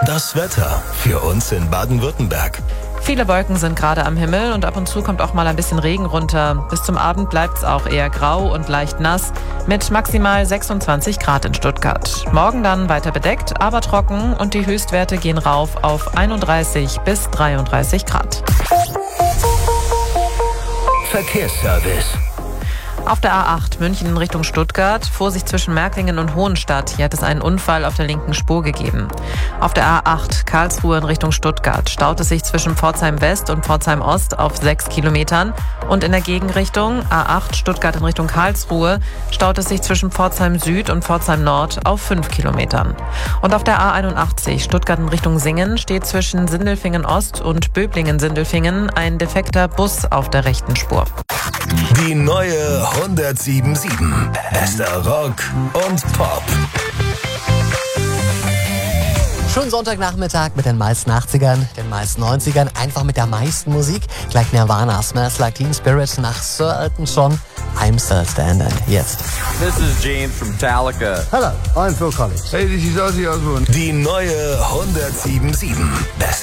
Das Wetter für uns in Baden-Württemberg. Viele Wolken sind gerade am Himmel und ab und zu kommt auch mal ein bisschen Regen runter. Bis zum Abend bleibt es auch eher grau und leicht nass mit maximal 26 Grad in Stuttgart. Morgen dann weiter bedeckt, aber trocken und die Höchstwerte gehen rauf auf 31 bis 33 Grad. Verkehrsservice. Auf der A8 München in Richtung Stuttgart, Vorsicht zwischen Märklingen und Hohenstadt. Hier hat es einen Unfall auf der linken Spur gegeben. Auf der A8 Karlsruhe in Richtung Stuttgart staut es sich zwischen Pforzheim West und Pforzheim Ost auf 6 Kilometern. Und in der Gegenrichtung A8 Stuttgart in Richtung Karlsruhe staut es sich zwischen Pforzheim Süd und Pforzheim Nord auf 5 Kilometern. Und auf der A81 Stuttgart in Richtung Singen steht zwischen Sindelfingen Ost und Böblingen-Sindelfingen ein defekter Bus auf der rechten Spur. Die neue 107.7. Bester Rock und Pop. Schönen Sonntagnachmittag mit den meisten 80ern, den meisten 90ern, einfach mit der meisten Musik. Gleich Nirvana, Smells Like Teen Spirit nach Sir Elton John, I'm Still Standing. Jetzt. This is James from Metallica. Hello, I'm Phil Collins. Hey, this is Ozzy Osbourne. Die neue 107.7. Bester